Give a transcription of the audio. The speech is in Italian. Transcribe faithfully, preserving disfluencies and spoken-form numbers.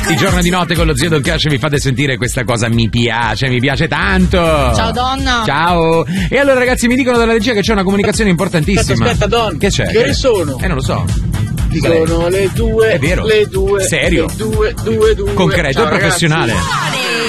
Di giorno e di notte con lo zio Don Cash vi fate sentire questa cosa, mi piace, mi piace tanto. Ciao donna. Ciao. E allora ragazzi mi dicono dalla regia che c'è una comunicazione importantissima. Aspetta, aspetta Don. Che c'è? Che ore sono? Eh non lo so. Dica Sono lei. le due. È vero. Le due. Serio? Le due, due, due. Concreto Ciao, e professionale. ragazzi.